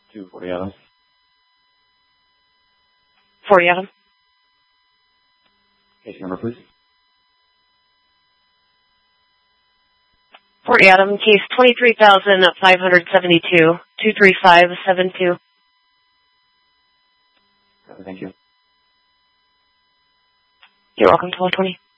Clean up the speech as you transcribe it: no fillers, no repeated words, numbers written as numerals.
240 Adam. 40 Adam. Case number, please. 40 Adam, case 23,572, 23572. Thank you. You're welcome to 120.